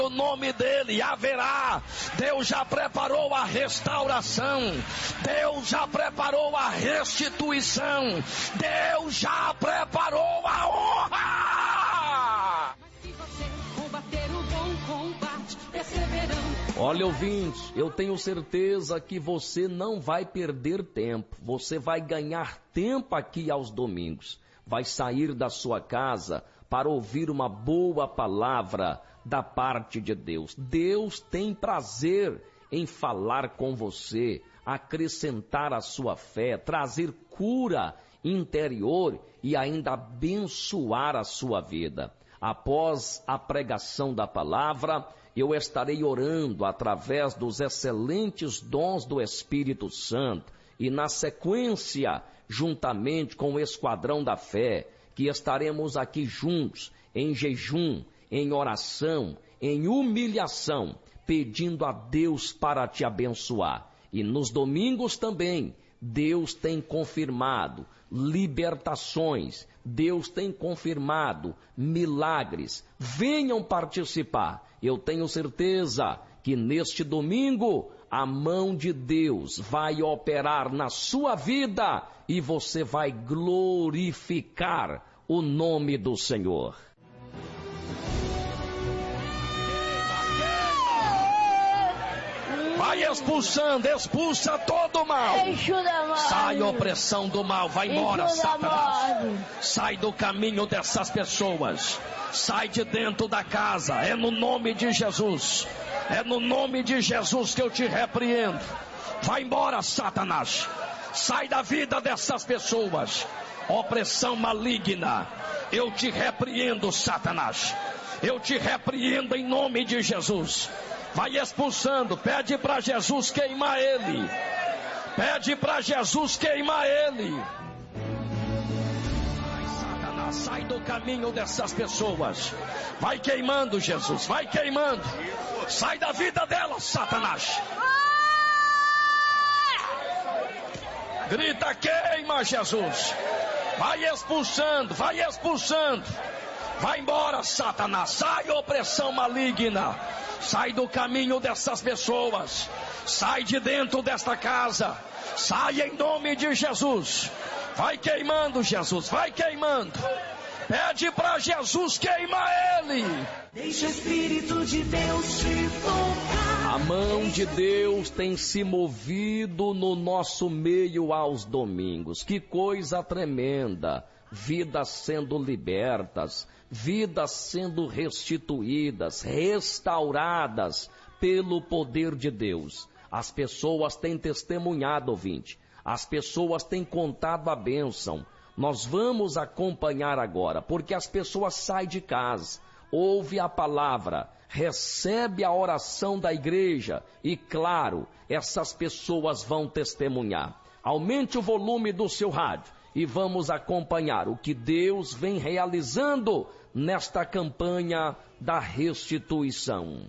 O nome dele haverá. Deus já preparou a restauração. Deus já preparou a restituição. Deus já preparou a honra. Mas se você combater o bom combate, perseverando. Olha, ouvinte, eu tenho certeza que você não vai perder tempo. Você vai ganhar tempo aqui aos domingos. Vai sair da sua casa para ouvir uma boa palavra da parte de Deus. Deus tem prazer em falar com você, acrescentar a sua fé, trazer cura interior e ainda abençoar a sua vida. Após a pregação da palavra, eu estarei orando através dos excelentes dons do Espírito Santo e na sequência, juntamente com o Esquadrão da Fé, que estaremos aqui juntos, em jejum, em oração, em humilhação, pedindo a Deus para te abençoar. E nos domingos também, Deus tem confirmado libertações, Deus tem confirmado milagres. Venham participar. Eu tenho certeza que neste domingo a mão de Deus vai operar na sua vida e você vai glorificar o nome do Senhor. Vai expulsando, expulsa todo o mal. Sai a opressão do mal, vai embora, Satanás. Sai do caminho dessas pessoas. Sai de dentro da casa. É no nome de Jesus. É no nome de Jesus que eu te repreendo. Vai embora, Satanás. Sai da vida dessas pessoas. Opressão maligna. Eu te repreendo, Satanás. Eu te repreendo em nome de Jesus. Vai expulsando, pede para Jesus queimar ele. Pede para Jesus queimar ele. Ai, Satanás, sai do caminho dessas pessoas. Vai queimando, Jesus, vai queimando. Sai da vida delas, Satanás. Grita, queima, Jesus. Vai expulsando, vai expulsando. Vai embora, Satanás. Sai, opressão maligna. Sai do caminho dessas pessoas. Sai de dentro desta casa. Sai em nome de Jesus. Vai queimando, Jesus. Vai queimando. Pede para Jesus queimar ele. Deixa o Espírito de Deus te tocar. A mão de Deus tem se movido no nosso meio aos domingos. Que coisa tremenda. Vidas sendo libertas, vidas sendo restituídas, restauradas pelo poder de Deus. As pessoas têm testemunhado, ouvinte. As pessoas têm contado a bênção. Nós vamos acompanhar agora, porque as pessoas saem de casa, ouve a palavra, recebe a oração da igreja e, claro, essas pessoas vão testemunhar. Aumente o volume do seu rádio e vamos acompanhar o que Deus vem realizando nesta campanha da restituição.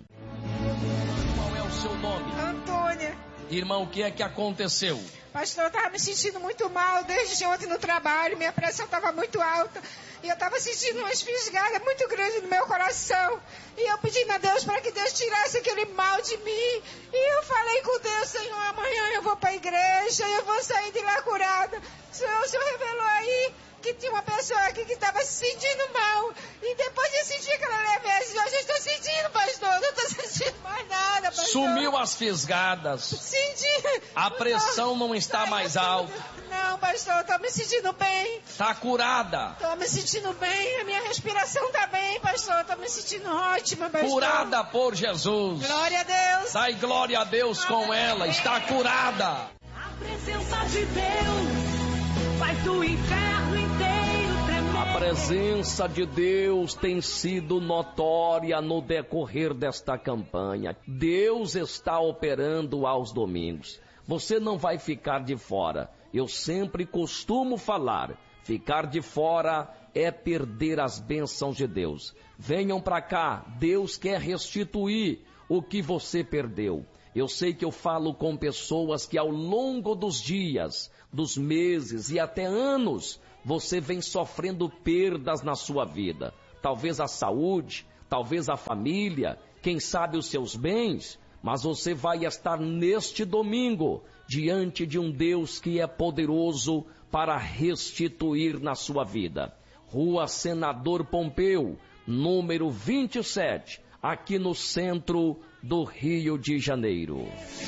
Qual é o seu nome? Antônia. Irmão, o que é que aconteceu? Pastor, eu estava me sentindo muito mal desde ontem no trabalho, minha pressão estava muito alta e eu estava sentindo uma fisgada muito grande no meu coração e eu pedindo a Deus para que Deus tirasse aquele mal de mim e eu falei com Deus, Senhor, amanhã eu vou para a igreja, eu vou sair de lá curada. O Senhor revelou aí que tinha uma pessoa aqui que estava se sentindo mal e depois de sentir aquela leveza, eu já estou sentindo, pastor, não estou sentindo mais nada, pastor. Sumiu as fisgadas. Senti. A pressão não está mais alta. Não, pastor, estou me sentindo bem. Está curada. Estou me sentindo bem, a minha respiração está bem, pastor, estou me sentindo ótima, pastor. Curada por Jesus. Glória a Deus. Dai glória a Deus com ela, está curada. A presença de Deus faz o inferno inteiro tremer. A presença de Deus tem sido notória no decorrer desta campanha. Deus está operando aos domingos. Você não vai ficar de fora. Eu sempre costumo falar, ficar de fora é perder as bênçãos de Deus. Venham para cá, Deus quer restituir o que você perdeu. Eu sei que eu falo com pessoas que ao longo dos dias, dos meses e até anos, você vem sofrendo perdas na sua vida. Talvez a saúde, talvez a família, quem sabe os seus bens, mas você vai estar neste domingo diante de um Deus que é poderoso para restituir na sua vida. Rua Senador Pompeu, número 27, aqui no centro do Rio de Janeiro.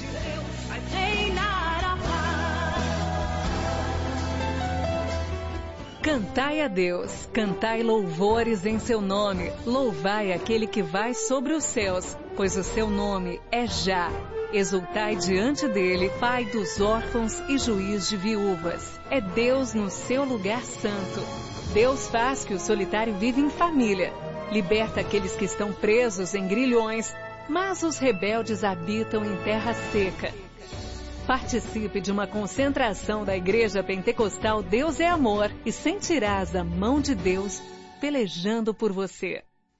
Cantai a Deus, cantai louvores em seu nome, louvai aquele que vai sobre os céus, pois o seu nome é Já. Exultai diante dele, Pai dos órfãos e juiz de viúvas. É Deus no seu lugar santo. Deus faz que o solitário vive em família. Liberta aqueles que estão presos em grilhões, mas os rebeldes habitam em terra seca. Participe de uma concentração da Igreja Pentecostal Deus é Amor e sentirás a mão de Deus pelejando por você.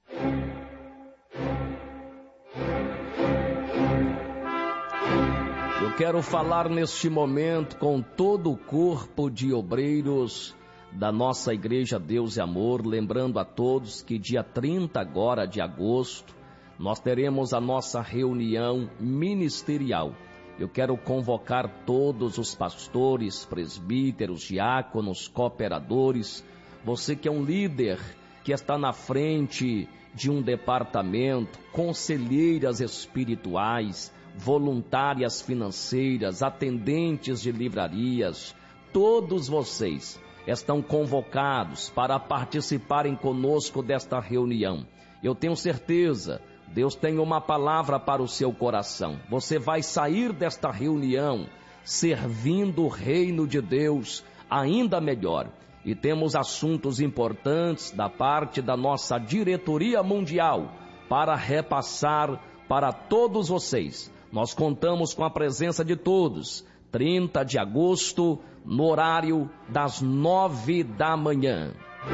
Eu quero falar neste momento com todo o corpo de obreiros da nossa Igreja Deus é Amor, lembrando a todos que dia 30 agora de agosto nós teremos a nossa reunião ministerial. Eu quero convocar todos os pastores, presbíteros, diáconos, cooperadores, você que é um líder, que está na frente de um departamento, conselheiras espirituais, voluntárias financeiras, atendentes de livrarias, todos vocês estão convocados para participarem conosco desta reunião. Eu tenho certeza, Deus tem uma palavra para o seu coração. Você vai sair desta reunião servindo o reino de Deus ainda melhor. E temos assuntos importantes da parte da nossa diretoria mundial para repassar para todos vocês. Nós contamos com a presença de todos. 30 de agosto, no horário das 9 da manhã.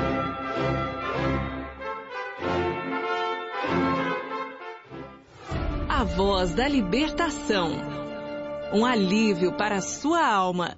A voz da libertação. Um alívio para a sua alma.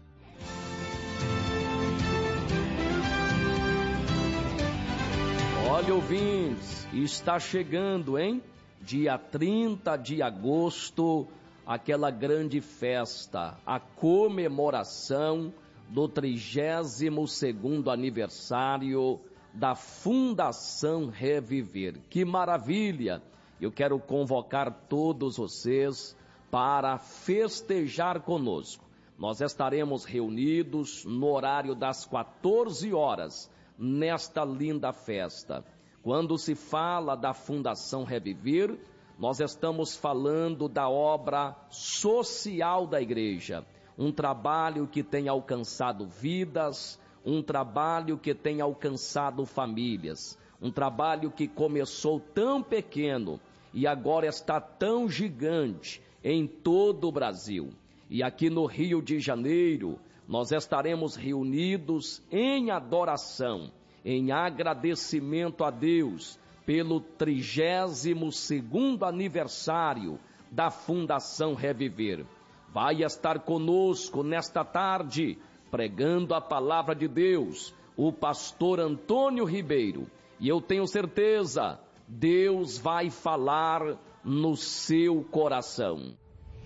Olha, ouvintes, está chegando, hein? Dia 30 de agosto, aquela grande festa, a comemoração do 32º aniversário da Fundação Reviver. Que maravilha! Eu quero convocar todos vocês para festejar conosco. Nós estaremos reunidos no horário das 14 horas, nesta linda festa. Quando se fala da Fundação Reviver, nós estamos falando da obra social da igreja. Um trabalho que tem alcançado vidas, um trabalho que tem alcançado famílias. Um trabalho que começou tão pequeno e agora está tão gigante em todo o Brasil. E aqui no Rio de Janeiro, nós estaremos reunidos em adoração, em agradecimento a Deus pelo 32º aniversário da Fundação Reviver. Vai estar conosco nesta tarde, pregando a palavra de Deus, o pastor Antônio Ribeiro. E eu tenho certeza, Deus vai falar no seu coração.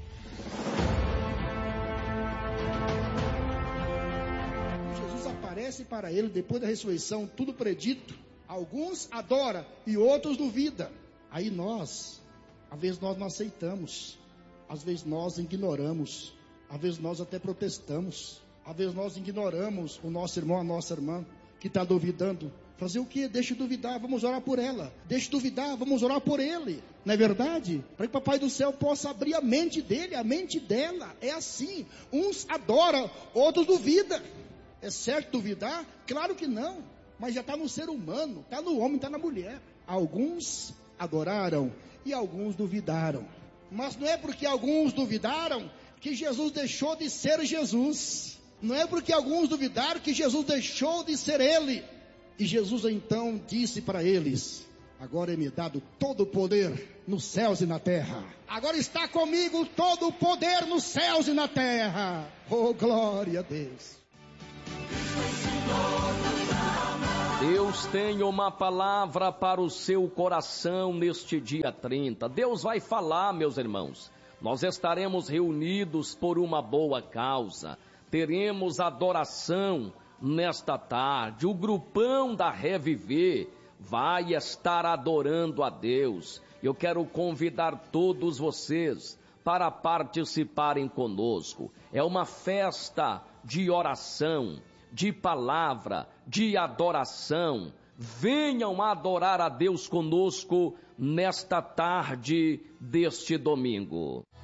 Jesus aparece para ele depois da ressurreição, tudo predito. Alguns adoram e outros duvidam. Aí nós, às vezes nós não aceitamos, às vezes nós ignoramos, às vezes nós até protestamos, às vezes nós ignoramos o nosso irmão, a nossa irmã, que está duvidando. Fazer o quê? Deixa de duvidar, vamos orar por ela. Deixa de duvidar, vamos orar por ele. Não é verdade? Para que o Papai do Céu possa abrir a mente dele, a mente dela. É assim. Uns adoram, outros duvidam. É certo duvidar? Claro que não. Mas já está no ser humano, está no homem, está na mulher. Alguns adoraram e alguns duvidaram. Mas não é porque alguns duvidaram que Jesus deixou de ser Jesus. Não é porque alguns duvidaram que Jesus deixou de ser ele. E Jesus então disse para eles: agora é-me dado todo o poder nos céus e na terra. Agora está comigo todo o poder nos céus e na terra. Oh, glória a Deus. Deus tem uma palavra para o seu coração neste dia 30. Deus vai falar, meus irmãos. Nós estaremos reunidos por uma boa causa. Teremos adoração nesta tarde. O grupão da Reviver vai estar adorando a Deus. Eu quero convidar todos vocês para participarem conosco. É uma festa de oração, de palavra, de adoração. Venham adorar a Deus conosco nesta tarde deste domingo.